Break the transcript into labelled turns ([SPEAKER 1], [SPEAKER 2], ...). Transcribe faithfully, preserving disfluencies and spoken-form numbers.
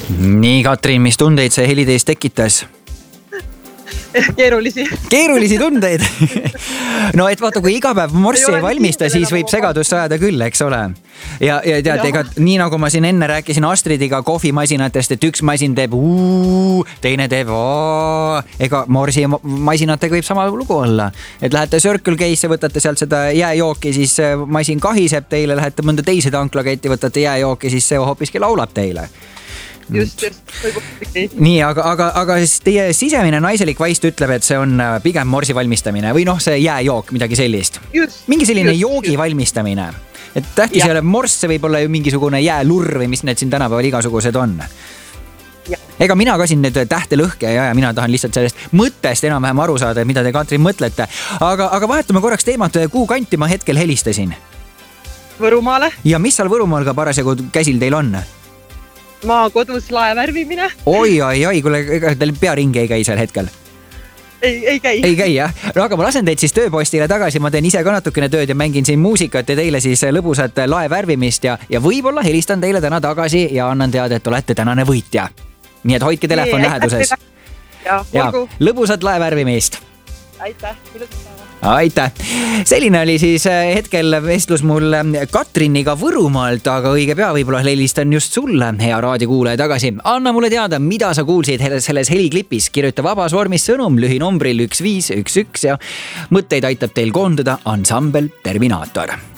[SPEAKER 1] Nii, Katrin, mis tundeid see heli teist tekitas?
[SPEAKER 2] Keerulisi.
[SPEAKER 1] Keerulisi tundeid. No et vaata, kui iga päev morssi ei valmista, siis võib segadust ajada küll, eks ole. Ja, ja tead, ega nii nagu ma siin enne rääkisin Astridiga kohvimasinatest, et üks masin teeb uu, teine teeb aa. Ega morsi masinatega võib sama lugu olla. Et lähete Circle K'sse, võtate sealt seda jääjooki, siis masin kahiseb teile, lähete mõnda teise tanklaketti, võtate jääjooki, siis see hoopiski laulab teile.
[SPEAKER 2] Just, just.
[SPEAKER 1] Nii, aga, aga, aga siis teie sisemine naiselik vaist ütleb, et see on pigem morsi valmistamine või noh, see jääjook, midagi sellist.
[SPEAKER 2] Just,
[SPEAKER 1] mingi selline
[SPEAKER 2] just,
[SPEAKER 1] joogi
[SPEAKER 2] just.
[SPEAKER 1] valmistamine. Et tähtis ei ole morss, see võib olla ju mingisugune jäälurr või mis need siin tänapäeval igasugused on.
[SPEAKER 2] Ja.
[SPEAKER 1] Ega mina ka siin nüüd tähte lõhke ja, ja mina tahan lihtsalt sellest mõttest enam-vähem aru saada, mida te, Katrin, mõtlete. Aga, aga vahetame korraks teemat, kuhu kanti ma hetkel helistasin?
[SPEAKER 2] Võrumaale.
[SPEAKER 1] Ja mis seal Võrumaal ka parasjagu käsil teil on?
[SPEAKER 2] Maa kodus lae värvimine.
[SPEAKER 1] Oi, oi, oi, kuule, ega teil pearingi ei käi seal hetkel?
[SPEAKER 2] Ei, ei käi.
[SPEAKER 1] Ei käi, jah. No aga ma lasen teid siis tööpostile tagasi, ma teen ise ka natukene tööd ja mängin siin muusikat ja teile siis lõbusat lae värvimist ja, ja võib-olla helistan teile täna tagasi ja annan teada, et olete tänane võitja. Nii et hoidke telefon
[SPEAKER 2] Ei,
[SPEAKER 1] läheduses.
[SPEAKER 2] Ja,
[SPEAKER 1] ja lõbusat lae värvimist.
[SPEAKER 2] Aitäh, ilusat päeva.
[SPEAKER 1] Aitäh. Selline oli siis hetkel vestlus mul Katriniga Võrumaalt, aga õige pea võib-olla helistan just sulle, hea raadiokuulaja tagasi. Anna mulle teada, mida sa kuulsid selles heliklipis. Kirjuta vabas vormis sõnum lühinumbril üks viis üks üks ja mõtteid aitab teil koondada ansambel Terminaator.